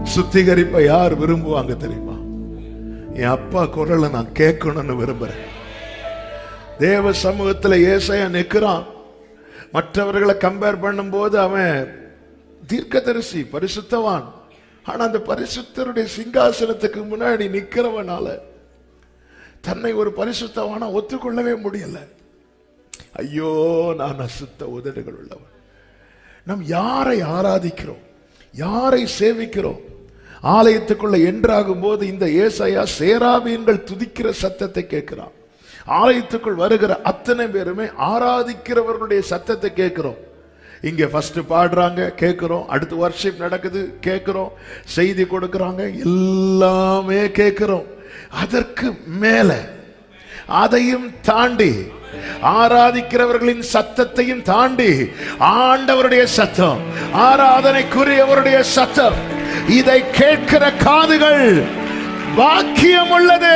சுத்திகரிப்பை யார் விரும்புவாங்க தெரியுமா? என் அப்பா குரலை நான் கேட்கணும்னு விரும்புறேன். தேவ சமூகத்துல ஏசாயா நிற்கிறான். மற்றவர்களை கம்பேர் பண்ணும் போது அவன் தீர்க்கதரிசி, பரிசுத்தவான். ஆனா அந்த பரிசுத்தருடைய சிங்காசனத்துக்கு முன்னாடி நிக்கிறவனால தன்னை ஒரு பரிசுத்தவானா ஒத்துக்கொள்ளவே முடியல. ஐயோ, நான் அசுத்த உதடுகள் உள்ளவன். நாம் யாரை ஆராதிக்கிறோம், யாரை சேவிக்கிறோம்? ஆலயத்துக்குள்ள என்றாகும் போது இந்த ஏசாயா சேராபீன்கள் துதிக்கிற சத்தத்தை கேட்கிறான். ஆலயத்துக்குள் வருகிற அத்தனை பேருமே ஆராதிக்கிறவர்களுடைய சத்தத்தை கேட்கிறோம். இங்க ஃபர்ஸ்ட் பாடுறாங்க, கேட்கிறோம். அடுத்து வர்ஷிப் நடக்குது, கேட்கிறோம். செய்தி கொடுக்கறாங்க, எல்லாமே கேட்கிறோம். அதற்கு மேல அதையும் தாண்டி ஆராதிக்கிறவர்களின் சத்தத்தையும் தாண்டி ஆண்டவருடைய சத்தம், ஆராதனைக்குரியவருடைய சத்தம், இதை கேட்கிற காதுகள் பாக்கியம் உள்ளது.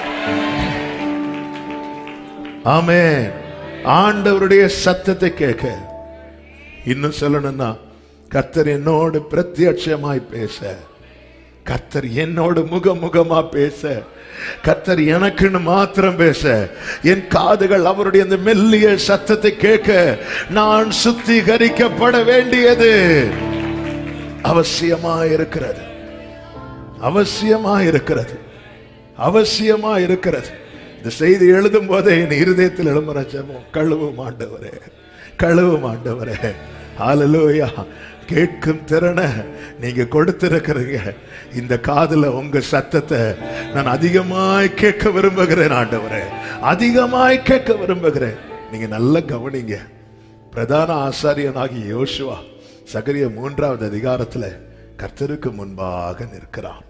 ஆமென். ஆண்டவருடைய சத்தத்தை கேட்க. இன்னும் சொல்லணும்னா, கர்த்தர் என்னோடு பிரத்யட்சமாய் பேச, கர்த்தர் என்னோடு முகமுகமா பேச, கர்த்தர் எனக்குன்னு மாத்திரம் பேச, என் காதுகள் அவருடைய அந்த மெல்லிய சத்தத்தை கேட்க நான் சுத்திகரிக்கப்பட வேண்டியது அவசியமா இருக்கிறது. அவசியமா இருக்கிறது. அவசியமா இருக்கிறது. இந்த செய்தி எழுதும் போதே என் இருதயத்தில் எழும்புற ஜெபம், கழுவும் ஆண்டவரே, கழுவும் ஆண்டவரே. ஹல்லேலூயா. கேட்கும் திறனை நீங்க கொடுத்திருக்கிறீங்க. இந்த காதுல உங்க சத்தத்தை நான் அதிகமாய் கேட்க விரும்புகிறேன் ஆண்டவரே, அதிகமாய் கேட்க விரும்புகிறேன். நீங்க நல்ல கவனிங்க. பிரதான ஆசாரியனாகிய யோசுவா சகரியா 3வது அதிகாரத்துல கர்த்தருக்கு முன்பாக நிற்கிறான்.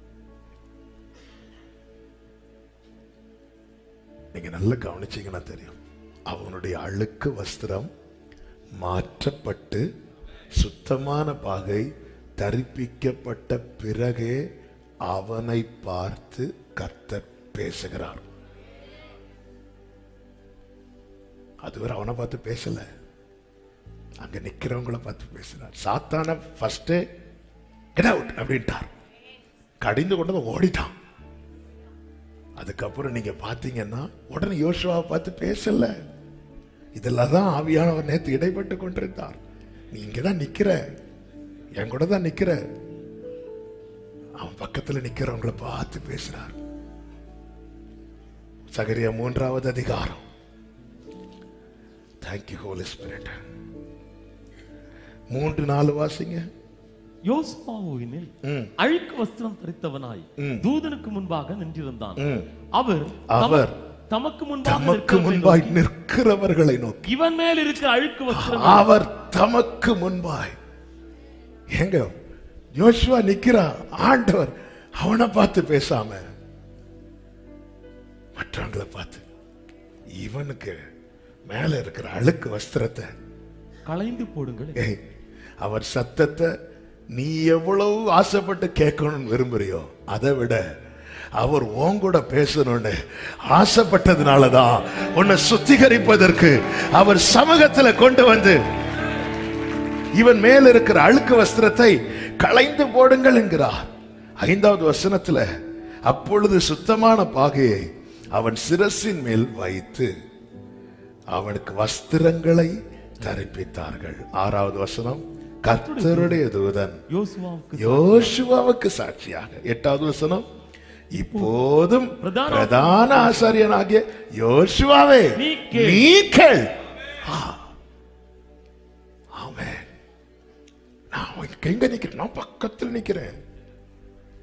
நீங்க நல்ல கவனிச்சீங்கன்னா தெரியும், அவனுடைய அழுக்கு வஸ்திரம் மாற்றப்பட்டு சுத்தமான பாகை தரிப்பிக்கப்பட்ட பிறகே அவனை பார்த்து கர்த்தர் பேசுகிறார். அதுவரை அவனை பார்த்து பேசல, அங்க நிக்கிறவங்களை பார்த்து பேசுறார். சாத்தான ஃபர்ஸ்ட் கெட் அவுட் அப்படின்ட்டார், கடிந்து கொண்டு ஓடிட்டான். அதுக்கப்புறம் நீங்க பாத்தீங்கன்னா உடனே யோசுவாவை பார்த்து பேசல. இதெல்லாம் தான் ஆவியானவர் நேற்று இடைப்பட்டு கொண்டிருந்தார். நீ இங்கதான் நிக்கிற, என் கூட தான் நிக்கிற. அவன் பக்கத்துல நிக்கிறவங்களை பார்த்து பேசுறார். சகரியா 3வது அதிகாரம். Thank you Holi spirit. 3-4 வாசிங்க. யோசுவாவினில் அழுக்கு வஸ்திரம் தரித்தவனாய் தூதனுக்கு முன்பாக நின்றிருந்தான். அவர் தமக்கு முன்பாய் நிற்கிறவர்களை நோக்கி, இவன் மேல் இருக்கிற அழுக்கு வஸ்திரம், அவர் தமக்கு முன்பாய். எங்க யோசுவா நிக்கிறான், ஆண்டவர் அவனை பார்த்து பேசாம மற்றவங்களை பார்த்து, இவனுக்கு மேல இருக்கிற அழுக்கு வஸ்திரத்தை களைந்து போடுங்கள். அவர் சத்தத்தை நீ எவ்வளவு ஆசைப்பட்டு கேட்கணும்னு விரும்புறியோ அதை விட அவர் உன்கூட பேசணும்னு ஆசைப்பட்டதுனாலதான் உன்னை சுத்திகரிப்பதற்கு அவர் சமூகத்துல கொண்டு வந்து இவன் மேல இருக்கிற அழுக்கு வஸ்திரத்தை களைந்து போடுங்கள் என்கிறார். 5வது வசனத்துல, அப்பொழுது சுத்தமான பாகையை அவன் சிரசின் மேல் வைத்து அவனுக்கு வஸ்திரங்களை தரிப்பித்தார்கள். 6வது வசனம், கர்த்தருடைய தூதன் யோசுவாவுக்கு சாட்சியாக. 8வது வசனம், இப்போதும் பிரதான ஆசாரியனாகிய யோசுவாவே நீ கேள். ஆமென். நான் எங்க நிக்கிறேன்? நான் பக்கத்தில் நிக்கிறேன்.